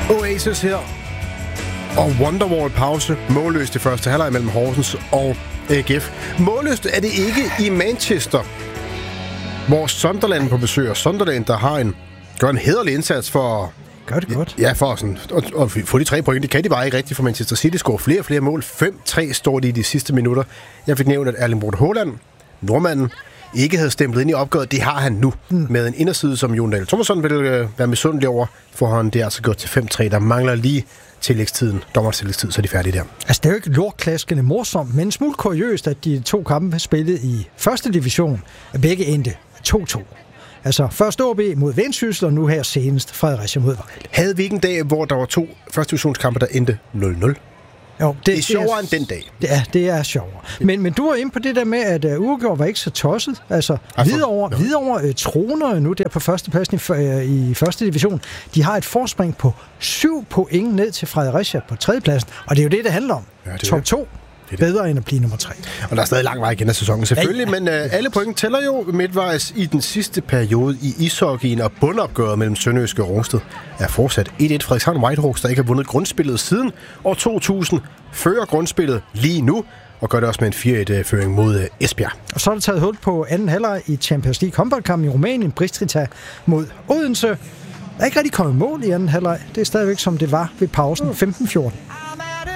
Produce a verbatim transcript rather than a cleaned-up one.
Oasis her. Og Wonderwall pause. Målløst i første halvleg mellem Horsens og A G F. Målløst er det ikke i Manchester, hvor Sunderland på besøg. Sunderland, der har en, gør en hæderlig indsats for... Gør det godt. Ja, for sådan, og, og få de tre point. Det kan de bare ikke rigtigt for Manchester City. Scorer flere og flere mål. fem tre står de i de sidste minutter. Jeg fik nævnt, at Erling Braut Haaland, nordmanden, ikke havde stemplet ind i opgøret. Det har han nu. Mm. Med en inderside, som Jon Dahl Tomasson vil øh, være misundelig over, for han det er altså gået til fem tre. Der mangler lige tillægstiden, dommerens tillægstid, så er de færdige der. Altså, det er jo ikke lortklaskende morsomt, men en smule kuriøst, at de to kampe spillet i første division, begge endte to to. Altså, først O B mod Vendsyssel, og nu her senest Fredericia mod Vejle. Havde vi ikke en dag, hvor der var to første divisionskampe, der endte nul nul? Jo, det, det er sjovere det er, end den dag. Det er, det er sjovere. Men, men du var inde på det der med, at uh, Uregård var ikke så tosset. Altså, Hvidovre, Hvidovre uh, troner nu der på førstepladsen i, uh, i første division. De har et forspring på syv point ned til Fredericia på tredjepladsen. Og det er jo det, det handler om. Ja, top to. Det det. Bedre end at blive nummer tre. Og der er stadig lang vej igen af sæsonen, selvfølgelig, ja, ja. men uh, alle point tæller jo midtvejs i den sidste periode i ishockeyen, og bundopgøret mellem Sønderjyske og Rungsted er fortsat et et. Frederikshavn Whitehawks, der ikke har vundet grundspillet siden år to tusind, fører grundspillet lige nu, og gør det også med en fire et-føring mod uh, Esbjerg. Og så er der taget hul på anden halvleg i Champions League håndboldkampen i Rumænien, Bistrița mod Odense. Der er ikke rigtig kommet mål i anden halvleg. Det er stadigvæk, som det var ved pausen, femten fjorten.